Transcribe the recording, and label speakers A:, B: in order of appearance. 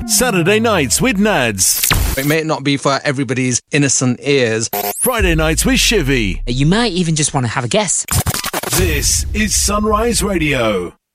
A: Saturday nights with Nads.
B: It may not be for everybody's innocent ears.
A: Friday nights with Shivy.
C: You might even just want to have a guess.
A: This is Sunrise Radio.